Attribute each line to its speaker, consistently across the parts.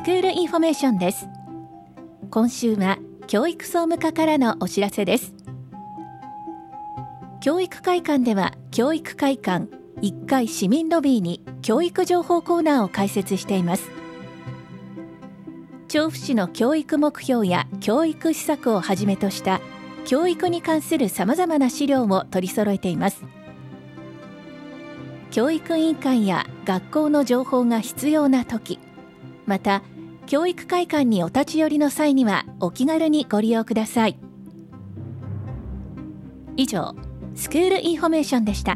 Speaker 1: クールインフォメーションです。今週は教育総務課からのお知らせです。教育会館では教育会館1階市民ロビーに教育情報コーナーを開設しています。調布市の教育目標や教育施策をはじめとした教育に関するさまざまな資料を取り揃えています。教育委員会や学校の情報が必要なとき、また教育会館にお立ち寄りの際にはお気軽にご利用ください。以上、スクールインフォメーションでした。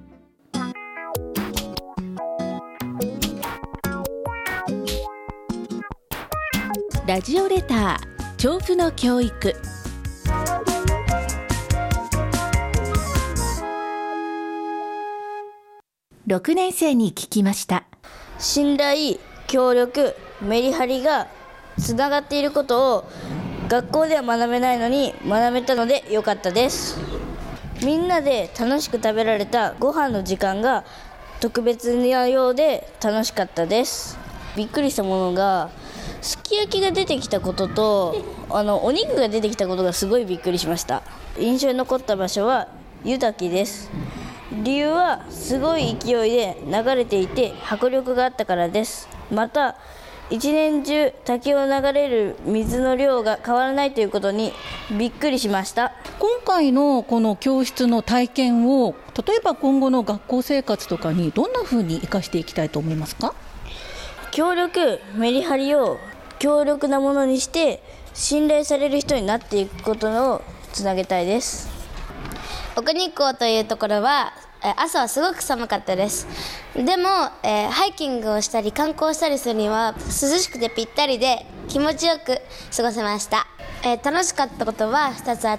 Speaker 1: ラジオレター調布の教育。6年生に聞きました。
Speaker 2: 信頼、協力、メリハリがつながっていることを学校では学べないのに学べたので良かったです。みんなで楽しく食べられたご飯の時間が特別なようで楽しかったです。びっくりしたものがすき焼きが出てきたこととお肉が出てきたことがすごいびっくりしました。印象に残った場所は湯滝です。理由はすごい勢いで流れていて迫力があったからです。また一年中滝を流れる水の量が変わらないということにびっくりしました。
Speaker 3: 今回のこの教室の体験を例えば今後の学校生活とかにどんな風に生かしていきたいと思いますか？
Speaker 2: 協力、メリハリを強力なものにして信頼される人になっていくことをつなげたいです。
Speaker 4: 奥日光というところは朝はすごく寒かったです。でも、ハイキングをしたり観光したりするには涼しくてぴったりで気持ちよく過ごせました。楽しかったことは2つあって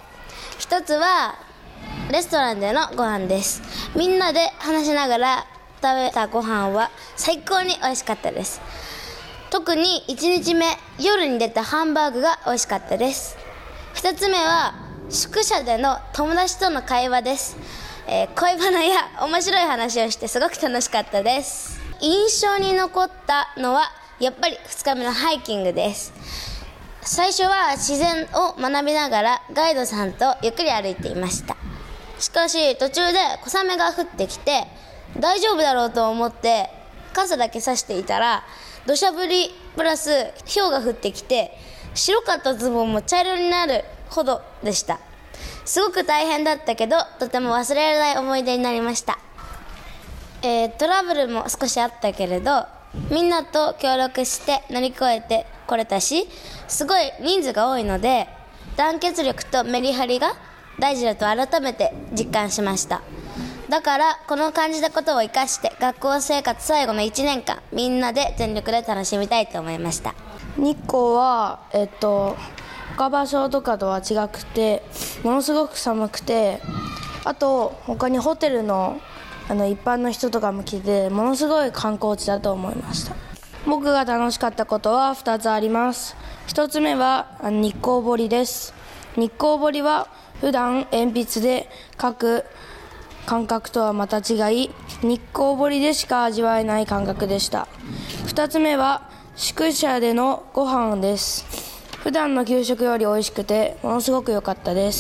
Speaker 4: 、1つはレストランでのご飯です。みんなで話しながら食べたご飯は最高に美味しかったです。特に1日目夜に出たハンバーグが美味しかったです。2つ目は宿舎での友達との会話です。恋バナや面白い話をしてすごく楽しかったです。印象に残ったのはやっぱり2日目のハイキングです。最初は自然を学びながらガイドさんとゆっくり歩いていました。しかし途中で小雨が降ってきて大丈夫だろうと思って傘だけ差していたら土砂降りプラス氷が降ってきて白かったズボンも茶色になるほどでした。すごく大変だったけどとても忘れられない思い出になりました。トラブルも少しあったけれどみんなと協力して乗り越えてこれたし、すごい人数が多いので団結力とメリハリが大事だと改めて実感しました。だからこの感じたことを生かして学校生活最後の1年間みんなで全力で楽しみたいと思いました。
Speaker 2: 日光は他場所とかとは違くてものすごく寒くて、あと他にホテルの一般の人とかも来てものすごい観光地だと思いました。僕が楽しかったことは2つあります。1つ目は日光彫りです。日光彫りは普段鉛筆で描く感覚とはまた違い日光彫りでしか味わえない感覚でした。2つ目は宿舎でのご飯です。普段の給食より美味しくてものすごく良かったです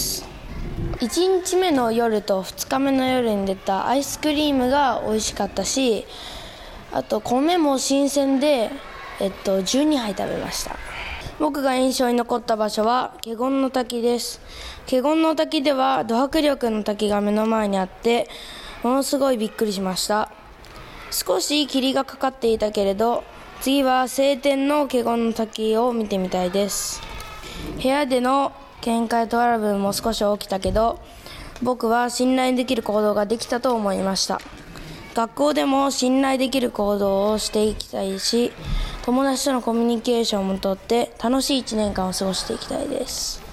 Speaker 2: 。1日目の夜と2日目の夜に出たアイスクリームが美味しかったし、あと米も新鮮で、12杯食べました。僕が印象に残った場所は華厳の滝です。華厳の滝ではド迫力の滝が目の前にあってものすごいびっくりしました。少し霧がかかっていたけれど次は晴天の華厳の滝を見てみたいです。部屋での喧嘩トラブルも少し起きたけど僕は信頼できる行動ができたと思いました。学校でも信頼できる行動をしていきたいし、友達とのコミュニケーションもとって楽しい1年間を過ごしていきたいです。